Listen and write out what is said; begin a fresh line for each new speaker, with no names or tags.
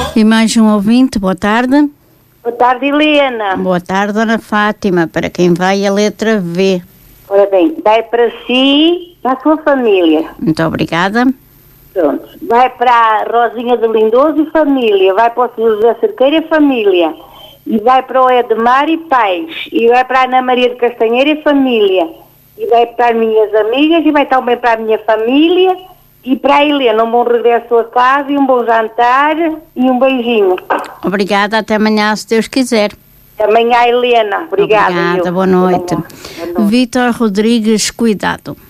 E mais um ouvinte, boa tarde.
Boa tarde, Helena.
Boa tarde, Dona Fátima, para quem vai a letra V.
Ora bem, vai para si, para a sua família.
Muito obrigada.
Pronto. Vai para a Rosinha de Lindoso e família. Vai para o Sr. José Cerqueira e família. E vai para o Edmar e pais. E vai para a Ana Maria de Castanheira e família. E vai para as minhas amigas e vai também para a minha família. E para a Helena, um bom regresso a casa e um bom jantar e um beijinho.
Obrigada, até amanhã, se Deus quiser.
Amanhã, Helena. Obrigada.
Obrigada, boa noite. Vítor Rodrigues, cuidado.